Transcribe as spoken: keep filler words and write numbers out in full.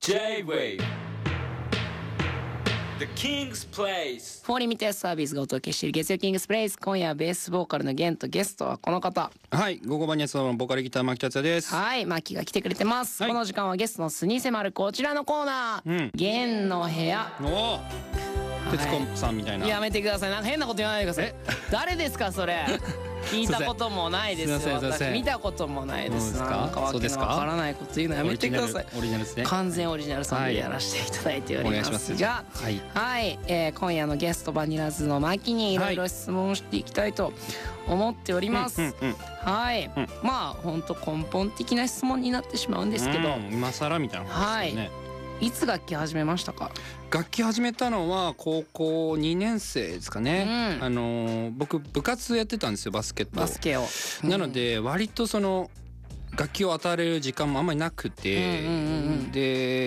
J-Wave The King's Place フォーリミテスサービスがお届けしている月曜キングスプレイス。今夜はベースボーカルのゲンとゲストはこの方。 はい、午後バニャスのボーカルギター牧達也です。 はい、マキが来てくれてます、 はい、 この時間はゲストの素に迫るこちらのコーナー、うん、ゲンの部屋。 おお、徹子さんみたいな、 やめてください、なんか変なこと言わないでください。誰ですかそれ。聞いたこともないですよ。私見たこともないです。なんかわけのわからないこと言うのやめてください。 オリジナルですね。 完全オリジナルソングでやらせていただいておりますが、はい、はい、えー、今夜のゲストバニラズのマキにいろいろ質問していきたいと思っております。はい、うん、まあ本当根本的な質問になってしまうんですけど、うん、 今更みたいな話ですね。はい、 いつ楽器始めましたか？ 楽器始めたのは高校にねん生ですかね、うん、あの僕部活やってたんですよ、バスケット。 バスケを、 うん、なので割とその楽器を与える時間もあんまりなくて、で